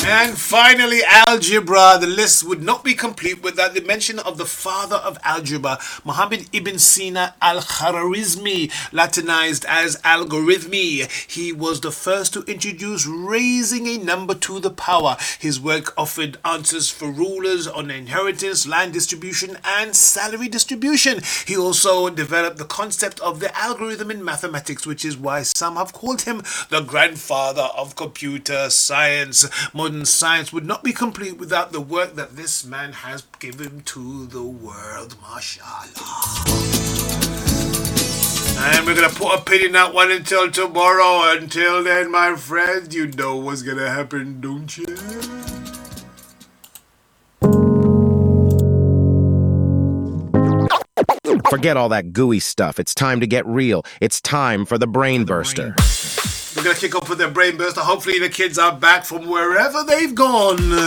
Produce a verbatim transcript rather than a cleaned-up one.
And finally, algebra. The list would not be complete without the mention of the father of algebra, Muhammad ibn Sina al-Khwarizmi, Latinized as algorithmy. He was the first to introduce raising a number to the power. His work offered answers for rulers on inheritance, land distribution, and salary distribution. He also developed the concept of the algorithm in mathematics, which is why some have called him the grandfather of computer science. Modern science would not be complete without the work that this man has given to the world. MashaAllah. And we're going to put a pin in that one until tomorrow. Until then, my friends, you know what's going to happen, don't you? Forget all that gooey stuff. It's time to get real. It's time for the Brain Burster. We're going to kick off with the Brain Burster. Hopefully the kids are back from wherever they've gone.